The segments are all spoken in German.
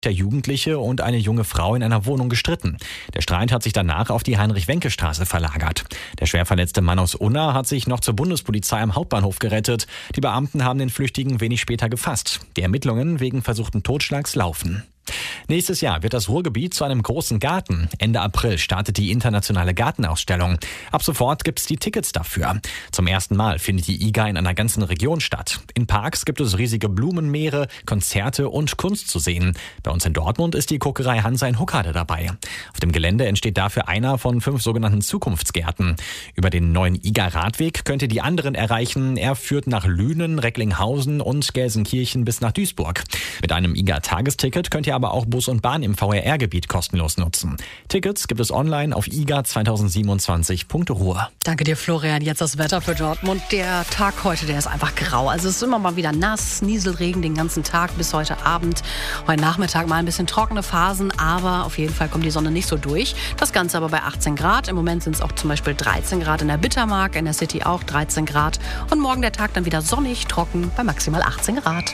Der Jugendliche und eine junge Frau in einer Wohnung gestritten. Der Streit hat sich danach auf die Heinrich-Wenke-Straße verlagert. Der schwer verletzte Mann aus Unna hat sich noch zur Bundespolizei am Hauptbahnhof gerettet. Die Beamten haben den Flüchtigen wenig später gefasst. Die Ermittlungen wegen versuchten Totschlags laufen. Nächstes Jahr wird das Ruhrgebiet zu einem großen Garten. Ende April startet die internationale Gartenausstellung. Ab sofort gibt es die Tickets dafür. Zum ersten Mal findet die IGA in einer ganzen Region statt. In Parks gibt es riesige Blumenmeere, Konzerte und Kunst zu sehen. Bei uns in Dortmund ist die Kokerei Hansa in Huckade dabei. Auf dem Gelände entsteht dafür einer von 5 sogenannten Zukunftsgärten. Über den neuen IGA-Radweg könnt ihr die anderen erreichen. Er führt nach Lünen, Recklinghausen und Gelsenkirchen bis nach Duisburg. Mit einem IGA-Tagesticket könnt ihr aber auch Bus und Bahn im VRR-Gebiet kostenlos nutzen. Tickets gibt es online auf iga2027.ruhr. Danke dir, Florian. Jetzt das Wetter für Dortmund. Der Tag heute, der ist einfach grau. Also es ist immer mal wieder nass, Nieselregen den ganzen Tag bis heute Abend. Heute Nachmittag mal ein bisschen trockene Phasen, aber auf jeden Fall kommt die Sonne nicht so durch. Das Ganze aber bei 18 Grad. Im Moment sind es auch zum Beispiel 13 Grad in der Bittermark, in der City auch 13 Grad. Und morgen der Tag dann wieder sonnig, trocken bei maximal 18 Grad.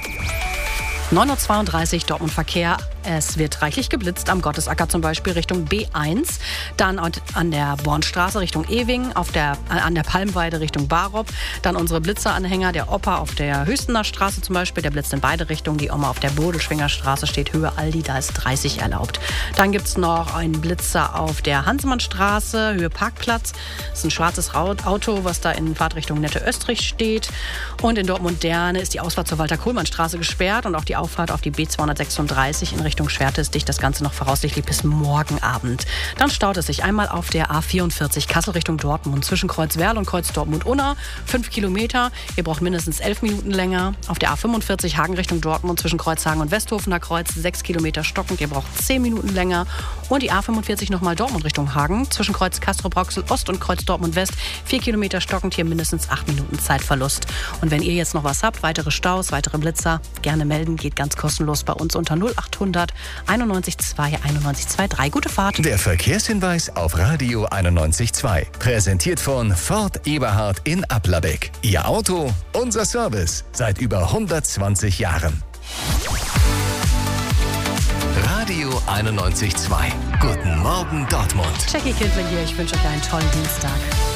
9.32 Uhr Dortmund Verkehr. Es wird reichlich geblitzt am Gottesacker zum Beispiel Richtung B1. Dann an der Bornstraße Richtung Ewing, an der Palmweide Richtung Barop. Dann unsere Blitzeranhänger, der Opa auf der Hüstener Straße zum Beispiel, der blitzt in beide Richtungen. Die Oma auf der Bodelschwinger Straße steht Höhe Aldi, da ist 30 erlaubt. Dann gibt es noch einen Blitzer auf der Hansmannstraße, Höhe Parkplatz. Das ist ein schwarzes Auto, was da in Fahrtrichtung Nette Österreich steht. Und in Dortmund-Derne ist die Ausfahrt zur Walter-Kohlmann-Straße gesperrt und auch die Auffahrt auf die B236 in Richtung Schwerte ist dicht, das Ganze noch voraussichtlich bis morgen Abend. Dann staut es sich einmal auf der A44 Kassel Richtung Dortmund zwischen Kreuzwerl und Kreuz Dortmund-Unna, 5 Kilometer. Ihr braucht mindestens 11 Minuten länger. Auf der A45 Hagen Richtung Dortmund zwischen Kreuzhagen und Westhofener Kreuz, 6 Kilometer stockend. Ihr braucht 10 Minuten länger. Und die A45 nochmal Dortmund Richtung Hagen zwischen Kreuz Castrop-Rauxel Ost und Kreuz Dortmund West, 4 Kilometer stockend. Hier mindestens 8 Minuten Zeitverlust. Und wenn ihr jetzt noch was habt, weitere Staus, weitere Blitzer, gerne melden. Geht ganz kostenlos bei uns unter 0800 91 2 91 23. Gute Fahrt. Der Verkehrshinweis auf Radio 91.2. Präsentiert von Ford Eberhard in Applerbeck. Ihr Auto, unser Service. Seit über 120 Jahren. Radio 91.2. Guten Morgen Dortmund. Jackie Kindler hier. Ich wünsche euch einen tollen Dienstag.